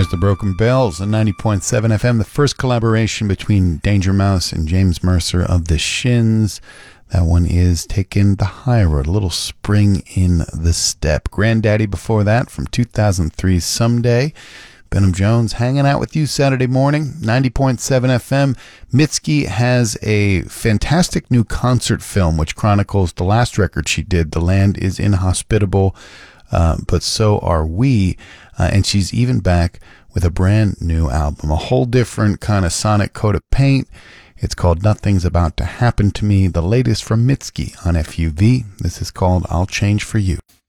There's the Broken Bells on 90.7 FM, the first collaboration between Danger Mouse and James Mercer of the Shins. That one is Taking the High Road, a little spring in the step. Granddaddy before that from 2003's Someday. Benham Jones hanging out with you Saturday morning, 90.7 FM. Mitski has a fantastic new concert film which chronicles the last record she did, The Land is Inhospitable, but so are we. And she's even back with a brand new album, a whole different kind of sonic coat of paint. It's called Nothing's About to Happen to Me, the latest from Mitski on FUV. This is called I'll Change for You.